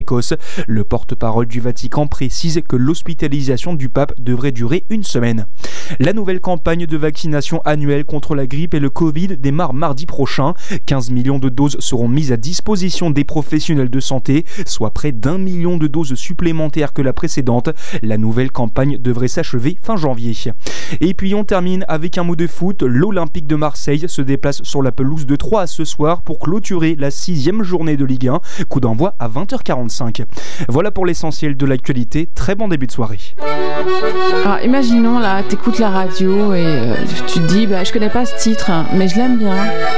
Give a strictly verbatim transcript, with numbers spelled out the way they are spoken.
précoce. Le porte-parole du Vatican précise que l'hospitalisation du pape devrait durer une semaine. La nouvelle campagne de vaccination annuelle contre la grippe et le Covid démarre mardi prochain. quinze millions de doses seront mises à disposition des professionnels de santé, soit près d'un million de doses supplémentaires que la précédente. La nouvelle campagne devrait s'achever fin janvier. Et puis on termine avec un mot de foot. L'Olympique de Marseille se déplace sur la pelouse de Troyes ce soir pour clôturer la sixième journée de Ligue un. Coup d'envoi à vingt heures quarante-cinq. Voilà pour l'essentiel de l'actualité. Très bon début de soirée. Alors imaginons là, t'écoutes la radio et euh, tu te dis bah je connais pas ce titre, hein, mais je l'aime bien.